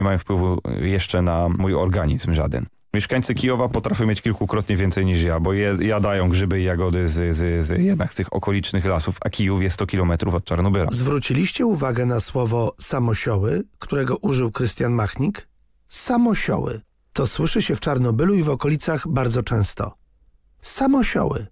nie mają wpływu jeszcze na mój organizm żaden. Mieszkańcy Kijowa potrafią mieć kilkukrotnie więcej niż ja, bo jadają grzyby i jagody jednak z tych okolicznych lasów, a Kijów jest 100 kilometrów od Czarnobyla. Zwróciliście uwagę na słowo samosioły, którego użył Krystian Machnik? Samosioły. To słyszy się w Czarnobylu i w okolicach bardzo często. Samosioły.